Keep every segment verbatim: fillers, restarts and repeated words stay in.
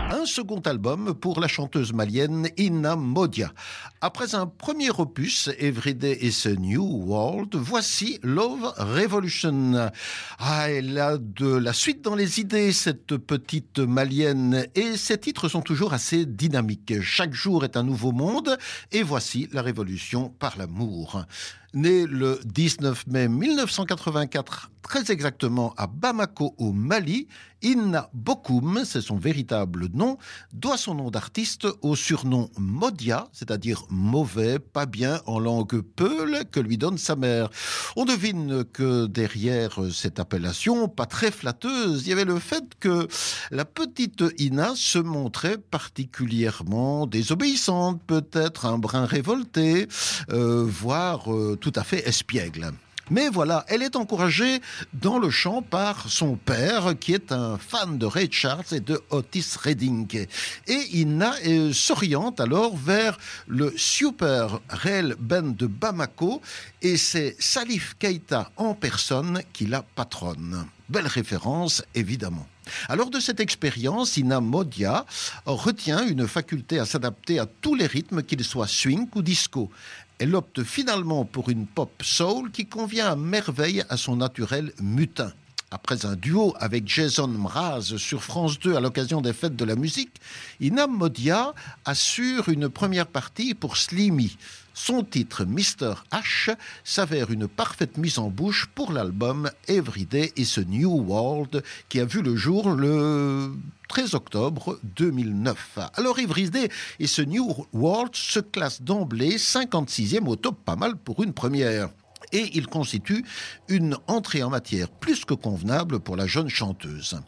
Un second album pour la chanteuse malienne Ina Modia. Après un premier opus, Everyday is a New World, voici Love Revolution. Ah, elle a de la suite dans les idées, cette petite malienne, et ses titres sont toujours assez dynamiques. Chaque jour est un nouveau monde, et voici la révolution par l'amour. Née le dix-neuf mai mille neuf cent quatre-vingt-quatre, très exactement à Bamako au Mali, Ina Bokoum, c'est son véritable nom, doit son nom d'artiste au surnom Modia, c'est-à-dire mauvais, pas bien en langue peul, que lui donne sa mère. On devine que derrière cette appellation, pas très flatteuse, il y avait le fait que la petite Ina se montrait particulièrement désobéissante, peut-être un brin révolté, euh, voire euh, tout à fait espiègle. Mais voilà, elle est encouragée dans le chant par son père, qui est un fan de Ray Charles et de Otis Redding. Et Ina euh, s'oriente alors vers le Super Rail Band de Bamako, et c'est Salif Keita en personne qui la patronne. Belle référence, évidemment. Alors de cette expérience, Ina Modia retient une faculté à s'adapter à tous les rythmes, qu'ils soient swing ou disco. Elle opte finalement pour une pop soul qui convient à merveille à son naturel mutin. Après un duo avec Jason Mraz sur France deux à l'occasion des fêtes de la musique, Ina Modia assure une première partie pour Slimy. Son titre mister H s'avère une parfaite mise en bouche pour l'album Everyday is a New World qui a vu le jour le treize octobre deux mille neuf. Alors Everyday is a New World se classe d'emblée cinquante-sixième au top, pas mal pour une première. Et il constitue une entrée en matière plus que convenable pour la jeune chanteuse.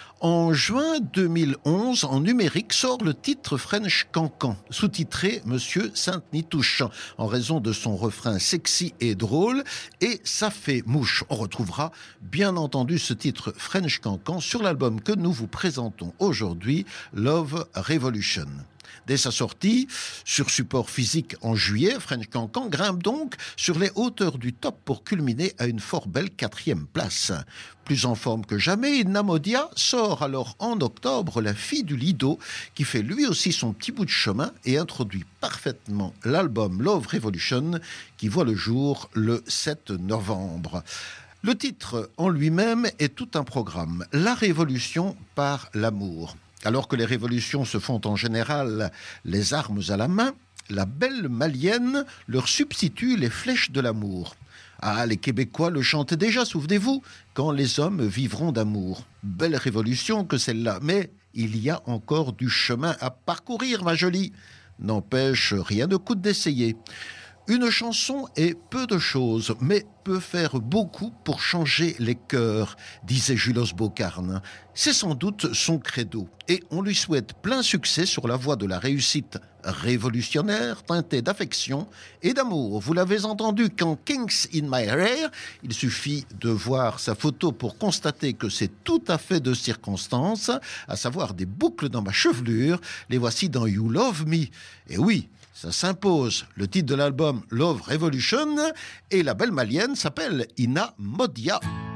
En juin deux mille onze, en numérique, sort le titre French Cancan, sous-titré Monsieur Sainte-Nitouche, en raison de son refrain sexy et drôle, et ça fait mouche. On retrouvera bien entendu ce titre French Cancan sur l'album que nous vous présentons aujourd'hui, Love Revolution. Dès sa sortie, sur support physique en juillet, French Cancan grimpe donc sur les hauteurs du top pour culminer à une fort belle quatrième place. Plus en forme que jamais, Ina Modia sort alors en octobre La fille du Lido, qui fait lui aussi son petit bout de chemin et introduit parfaitement l'album Love Revolution, qui voit le jour le sept novembre. Le titre en lui-même est tout un programme, la révolution par l'amour. Alors que les révolutions se font en général les armes à la main, la belle malienne leur substitue les flèches de l'amour. Ah, les Québécois le chantaient déjà, souvenez-vous, quand les hommes vivront d'amour. Belle révolution que celle-là, mais il y a encore du chemin à parcourir, ma jolie. N'empêche, rien ne coûte d'essayer. Une chanson est peu de choses, mais peut faire beaucoup pour changer les cœurs, disait Julos Bocarne. C'est sans doute son credo, et on lui souhaite plein succès sur la voie de la réussite révolutionnaire, teintée d'affection et d'amour. Vous l'avez entendu, quand Kings in My Hair, il suffit de voir sa photo pour constater que c'est tout à fait de circonstance, à savoir des boucles dans ma chevelure. Les voici dans You Love Me. Et oui, ça s'impose. Le titre de l'album Love Revolution, et la belle malienne s'appelle Ina Modia.